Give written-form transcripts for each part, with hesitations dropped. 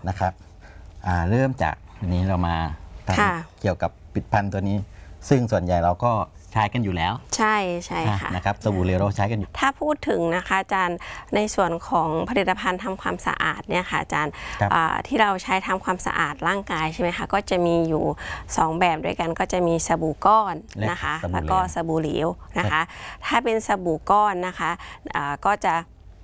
นะครับเริ่มจากวันนี้เรามาทำเกี่ยวกับผลิตภัณฑ์ตัวนี้ซึ่งส่วนใหญ่เราก็ใช้กันอยู่แล้วใช่ค่ะนะครับสบู่เหลวเราใช้กันอยู่ถ้าพูดถึงนะคะอาจารย์ในส่วนของผลิตภัณฑ์ทำความสะอาดเนี่ยค่ะอาจารย์ที่เราใช้ทำความสะอาดร่างกายใช่ไหมคะก็จะมีอยู่2แบบด้วยกันก็จะมีสบู่ก้อนนะคะแล้วก็สบู่เหลวนะคะถ้าเป็นสบู่ก้อนนะคะก็จะ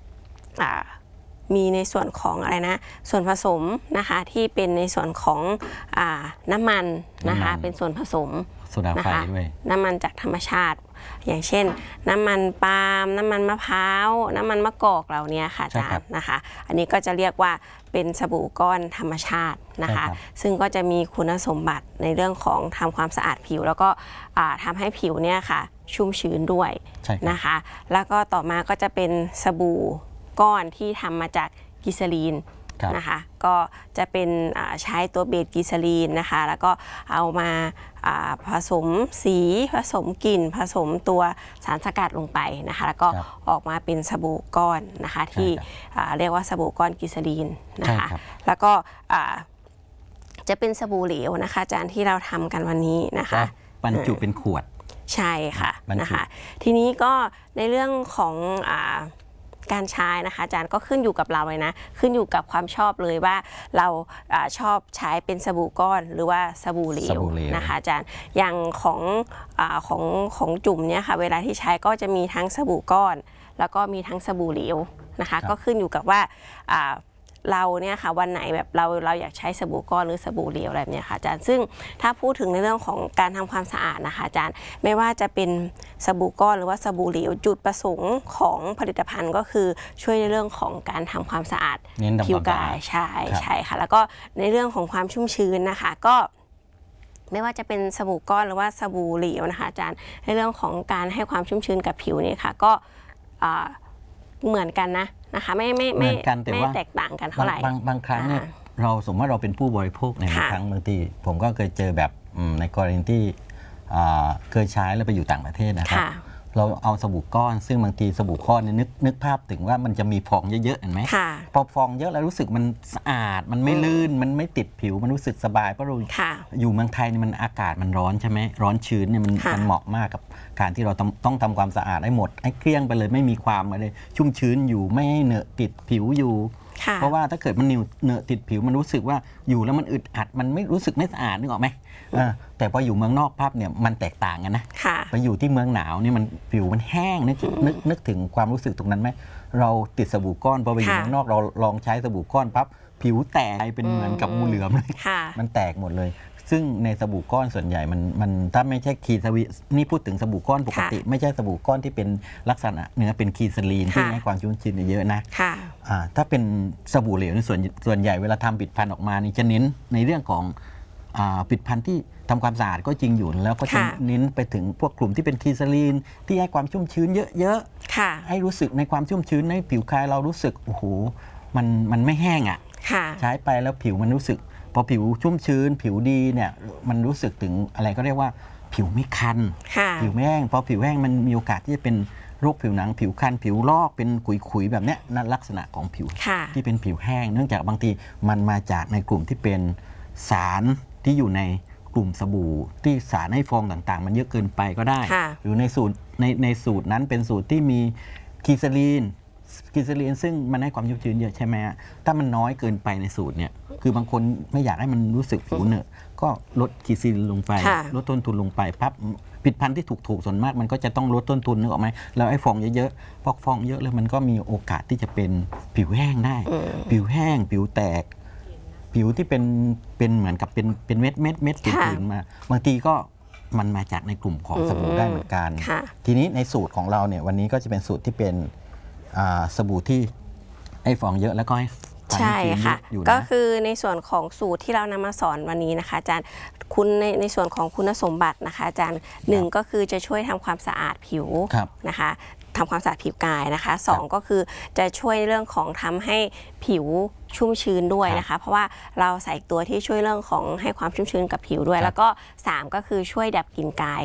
มีในส่วนของอะไรนะส่วนผสมนะคะที่เป็นในส่วนของน้ำมันนะคะเป็นส่วนผสมโซดาไฟด้วยน้ำมันจากธรรมชาติอย่างเช่นน้ำมันปาล์มน้ำมันมะพร้าวน้ำมันมะกอกเหล่านี้ค่ะอาจารย์นะคะอันนี้ก็จะเรียกว่าเป็นสบู่ก้อนธรรมชาตินะคะซึ่งก็จะมีคุณสมบัติในเรื่องของทำความสะอาดผิวแล้วก็ทำให้ผิวเนี่ยค่ะชุ่มชื้นด้วยนะคะแล้วก็ต่อมาก็จะเป็นสบู่ก้อนที่ทำมาจากกิซาลีนนะคะก็จะเป็นใช้ตัวเบสกิซาลีนนะคะแล้วก็เอามาผสมสีผสมกลิ่นผสมตัวสารสกัดลงไปนะคะแล้วก็ออกมาเป็นสบู่ก้อนนะคะที่เรียกว่าสบู่ก้อนกิซาลีนนะคะแล้วก็จะเป็นสบู่เหลวนะคะอาจารย์ที่เราทำกันวันนี้นะคะบรรจุเป็นขวดใช่ค่ะนะคะทีนี้ก็ในเรื่องของการใช้นะคะอาจารย์ก็ขึ้นอยู่กับเราเลยนะขึ้นอยู่กับความชอบเลยว่าเราชอบใช้เป็นสบู่ก้อนหรือว่าสบู่เหลวนะคะอาจารย์อย่างของจุ่มเนี่ยค่ะเวลาที่ใช้ก็จะมีทั้งสบู่ก้อนแล้วก็มีทั้งสบู่เหลวนะคะก็ขึ้นอยู่กับว่าเราเนี่ยค่ะวันไหนแบบเราอยากใช้สบู่ก้อนหรือสบู่เหลวอะไรเนี่ยค่ะอาจารย์ซึ่งถ้าพูดถึงในเรื่องของการทำความสะอาดนะคะอาจารย์ไม่ว่าจะเป็นสบู่ก้อนหรือว่าสบู่เหลวจุดประสงค์ของผลิตภัณฑ์ก็คือช่วยในเรื่องของการทำความสะอาดผิวกายใช่ค่ะแล้วก็ในเรื่องของความชุ่มชื้นนะคะก็ไม่ว่าจะเป็นสบู่ก้อนหรือว่าสบู่เหลวนะคะอาจารย์ในเรื่องของการให้ความชุ่มชื้นกับผิวเนี่ยค่ะก็เหมือนกันนะคะไม่แตกต่างกันเท่าไหร่บางครั้งเนี่ยเราสมมติว่าเราเป็นผู้บริโภคในบางครั้งบางทีผมก็เคยเจอแบบในกรณีที่เคยใช้แล้วไปอยู่ต่างประเทศนะครับเราเอาสบู่ก้อนซึ่งบางทีสบู่ก้อนเนี่ยนึกภาพถึงว่ามันจะมีฟองเยอะๆเห็นไหมพอฟองเยอะแล้วรู้สึกมันสะอาดมันไม่ลื่นมันไม่ติดผิวมันรู้สึกสบายเพราะเราอยู่เมืองไทยนี่มันอากาศมันร้อนใช่ไหมร้อนชื้นเนี่ยมันเหมาะมากกับการที่เราต้องทำความสะอาดให้หมดให้เกลี้ยงไปเลยไม่มีความอะไรชุ่มชื้นอยู่ไม่ให้เหนอะติดผิวอยู่เพราะว่าถ้าเกิดมันเหนอะติดผิวมันรู้สึกว่าอยู่แล้วมันอึดอัดมันไม่รู้สึกไม่สะอาดนึกออกไหมแต่พออยู่เมืองนอกภาพเนี่ยมันแตกต่างกันนะไปอยู่ที่เมืองหนาวนี่มันผิวมันแห้งนึกถึงความรู้สึกตรงนั้นไหมเราติดสบู่ก้อนพอไปอยู่เมืองนอกเราลองใช้สบู่ก้อนปั๊บผิวแตกเป็นเหมือนกับงูเหลือมเลยมันแตกหมดเลยซึ่งในสบู่ก้อนส่วนใหญ่มันถ้าไม่ใช่คีซาลีนนี่พูดถึงสบู่ก้อนปกติไม่ใช่สบู่ก้อนที่เป็นลักษณะเนื้อเป็นคีซาลีนที่ให้ความชุ่มชื้นเยอะนะถ้าเป็นสบู่เหลวในส่วนใหญ่เวลาทำผลิตภัณฑ์ออกมานี่จะเน้นในเรื่องของผลิตภัณฑ์ที่ทำความสะอาดก็จริงอยู่แล้วก็จะเน้นไปถึงพวกกลุ่มที่เป็นคีซาลีนที่ให้ความชุ่มชื้นเยอะๆให้รู้สึกในความชุ่มชื้นในผิวกายเรารู้สึกโอ้โหมันไม่แห้งอ่ะใช้ไปแล้วผิวมันรู้สึกพอผิวชุ่มชื้นผิวดีเนี่ยมันรู้สึกถึงอะไรก็เรียกว่าผิวไม่คันผิวไม่แห้งพอผิวแห้งมันมีโอกาสที่จะเป็นโรคผิวหนังผิวคันผิวลอกเป็นขุยๆแบบเนี้ยนั่นลักษณะของผิวที่เป็นผิวแห้งเนื่องจากบางทีมันมาจากในกลุ่มที่เป็นสารที่อยู่ในกลุ่มสบู่ที่สารให้ฟองต่างๆมันเยอะเกินไปก็ได้หรือในสูตรนั้นเป็นสูตรที่มีคีซาลีนซึ่งมันให้ความชุ่มชื้นเยอะใช่ไหมถ้ามันน้อยเกินไปในสูตรเนี่ยคือบางคนไม่อยากให้มันรู้สึกผิวเหนอะก็ลดคีซาลีนลงไปลดต้นทุนลงไปปั๊บผลิตภัณฑ์ที่ถูกส่วนมากมันก็จะต้องลดต้นทุนนึกออกไหมแล้วไอ้ฟองเยอะๆพอฟองเยอะเลยมันก็มีโอกาสที่จะเป็นผิวแห้งได้ผิวแห้งผิวแตกผิวที่เป็นเหมือนกับเป็นเม็ดผื่นๆมาบางทีก็มันมาจากในกลุ่มของสบู่ได้เหมือนกันทีนี้ในสูตรของเราเนี่ยวันนี้ก็จะเป็นสูตรที่เป็นสบู่ที่ให้ฟองเยอะแล้วก็ให้ใช่ค่ะก็คือในส่วนของสูตรที่เรานำมาสอนวันนี้นะคะอาจารย์คุณในส่วนของคุณสมบัตินะคะอาจารย์1ก็คือจะช่วยทำความสะอาดผิวนะคะทำความสะอาดผิวกายนะคะ2ก็คือจะช่วยเรื่องของทำให้ผิวชุ่มชื้นด้วยนะคะเพราะว่าเราใส่ตัวที่ช่วยเรื่องของให้ความชุ่มชื้นกับผิวด้วยแล้วก็3ก็คือช่วยดับกลิ่นกาย